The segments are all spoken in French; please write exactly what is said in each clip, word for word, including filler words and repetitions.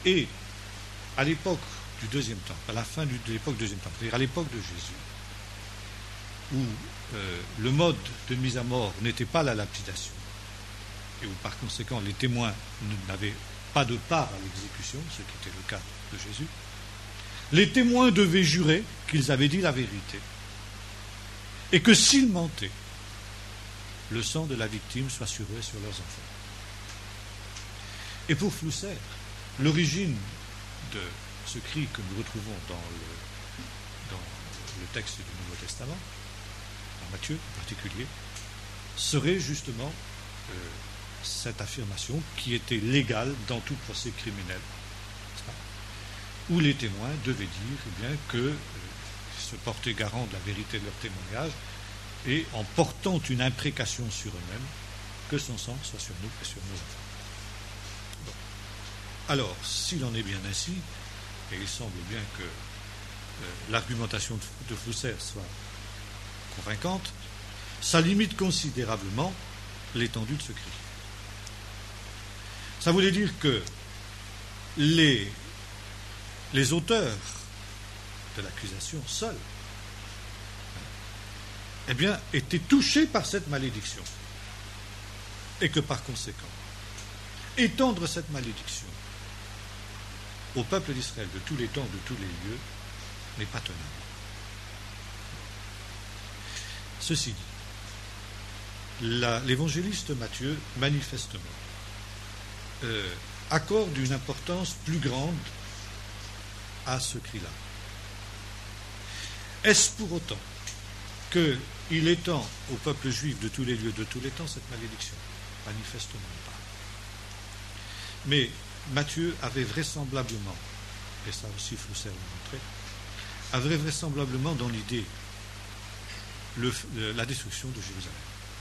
Et à l'époque du deuxième temple, à la fin de l'époque du deuxième temple, c'est-à-dire à l'époque de Jésus, où euh, le mode de mise à mort n'était pas la lapidation, et où par conséquent les témoins n'avaient pas de part à l'exécution, ce qui était le cas de Jésus, les témoins devaient jurer qu'ils avaient dit la vérité, et que s'ils mentaient, le sang de la victime soit sur eux et sur leurs enfants. Et pour Flousser, l'origine de ce cri que nous retrouvons dans le, dans le texte du Nouveau Testament, dans Matthieu en particulier, serait justement euh, cette affirmation qui était légale dans tout procès criminel, où les témoins devaient dire eh bien, que euh, se porter garant de la vérité de leur témoignage et en portant une imprécation sur eux-mêmes, que son sang soit sur nous et sur nos enfants. Bon. Alors, s'il en est bien ainsi, et il semble bien que euh, l'argumentation de, de Flousser soit convaincante, ça limite considérablement l'étendue de ce cri. Ça voulait dire que les, les auteurs de l'accusation seuls eh bien, étaient touchés par cette malédiction. Et que par conséquent, étendre cette malédiction au peuple d'Israël de tous les temps, de tous les lieux, n'est pas tenable. Ceci dit, la, l'évangéliste Matthieu, manifestement, euh, accorde une importance plus grande à ce cri-là. Est-ce pour autant qu'il étend au peuple juif de tous les lieux, de tous les temps, cette malédiction? Manifestement pas. Mais Matthieu avait vraisemblablement, et ça aussi Flousser l'a montré, avait vraisemblablement dans l'idée le, le, la destruction de Jérusalem.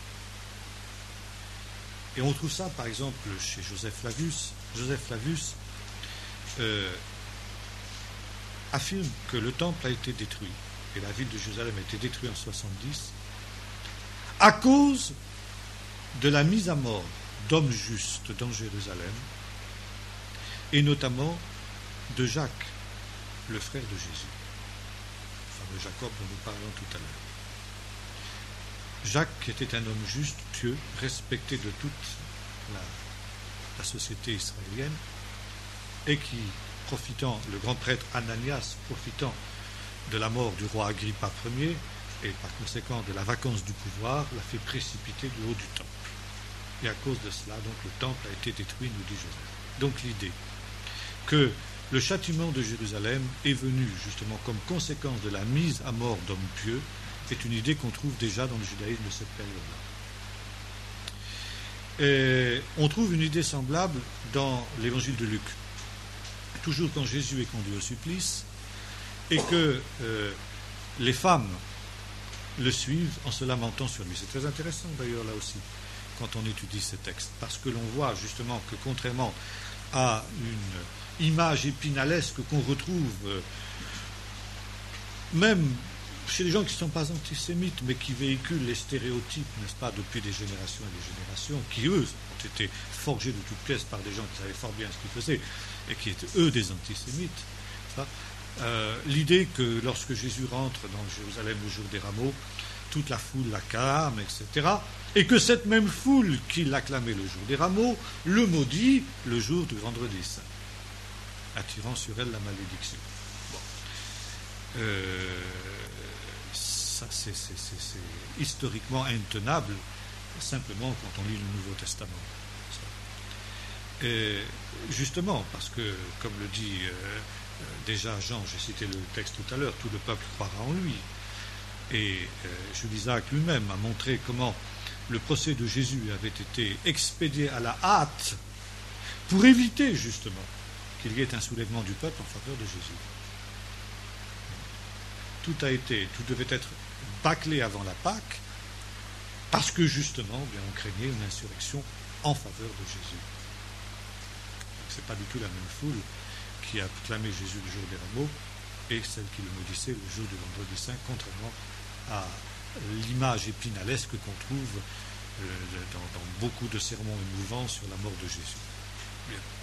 Et on trouve ça, par exemple, chez Joseph Flavius. Joseph Flavius euh, affirme que le temple a été détruit, et la ville de Jérusalem a été détruite en soixante-dix, à cause de la mise à mort d'hommes justes dans Jérusalem, et notamment de Jacques, le frère de Jésus, le fameux Jacob dont nous parlons tout à l'heure. Jacques était un homme juste, pieux, respecté de toute la, la société israélienne, et qui, profitant, le grand prêtre Ananias, profitant de la mort du roi Agrippa Ier, et par conséquent de la vacance du pouvoir, l'a fait précipiter du haut du temple. Et à cause de cela, donc, le temple a été détruit, nous dit Joseph. Donc l'idée que le châtiment de Jérusalem est venu justement comme conséquence de la mise à mort d'hommes pieux est une idée qu'on trouve déjà dans le judaïsme de cette période-là. Et on trouve une idée semblable dans l'évangile de Luc. Toujours quand Jésus est conduit au supplice et que euh, les femmes le suivent en se lamentant sur lui. C'est très intéressant d'ailleurs là aussi quand on étudie ces textes, parce que l'on voit justement que contrairement à une image épinalesque qu'on retrouve euh, même chez les gens qui ne sont pas antisémites, mais qui véhiculent les stéréotypes, n'est-ce pas, depuis des générations et des générations, qui eux ont été forgés de toutes pièces par des gens qui savaient fort bien ce qu'ils faisaient, et qui étaient eux des antisémites. Ça, euh, l'idée que lorsque Jésus rentre dans Jérusalem le jour des rameaux, toute la foule l'acclame, et cetera, et que cette même foule qui l'acclamait le jour des rameaux le maudit le jour du vendredi saint, attirant sur elle la malédiction. Bon. Euh, ça, c'est, c'est, c'est, c'est historiquement intenable, simplement quand on lit le Nouveau Testament. Et justement, parce que, comme le dit euh, déjà Jean, j'ai cité le texte tout à l'heure, tout le peuple croira en lui. Et euh, Jules Isaac lui-même a montré comment le procès de Jésus avait été expédié à la hâte pour éviter justement qu'il y ait un soulèvement du peuple en faveur de Jésus. Tout a été, tout devait être bâclé avant la Pâque, parce que justement, bien, on craignait une insurrection en faveur de Jésus. Ce n'est pas du tout la même foule qui a acclamé Jésus le jour des rameaux et celle qui le maudissait le jour du vendredi saint, contrairement à l'image épinalesque qu'on trouve euh, dans, dans beaucoup de sermons émouvants sur la mort de Jésus. Bien.